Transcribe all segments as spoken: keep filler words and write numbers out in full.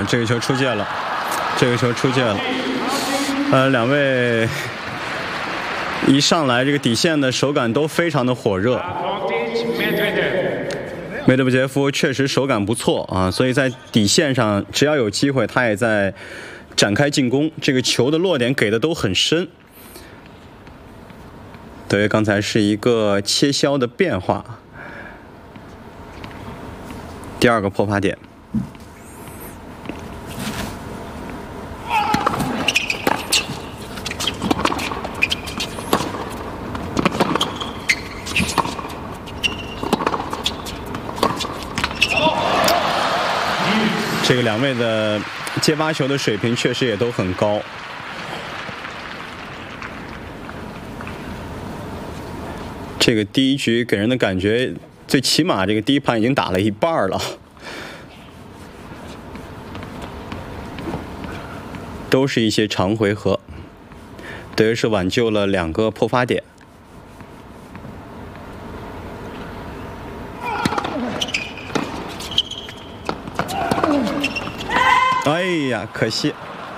这个球出界了，这个球出界了。呃，两位一上来这个底线的手感都非常的火热。梅德韦杰夫确实手感不错啊，所以在底线上只要有机会，他也在展开进攻。这个球的落点给的都很深。德约刚才是一个切削的变化。第二个破发点。这个两位的接发球的水平确实也都很高。这个第一局给人的感觉，最起码这个第一盘已经打了一半了，都是一些长回合。德约是挽救了两个破发点。哎呀，可惜。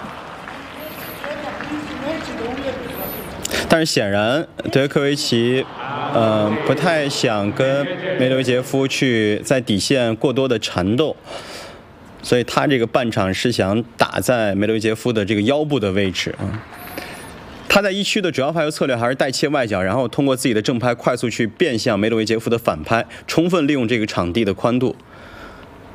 但是显然，德约科维奇，呃，不太想跟梅德韦杰夫去在底线过多的缠斗，所以他这个半场是想打在梅德韦杰夫的这个腰部的位置啊。他在一区的主要发球策略还是带切外角，然后通过自己的正拍快速去变向梅德韦杰夫的反拍，充分利用这个场地的宽度。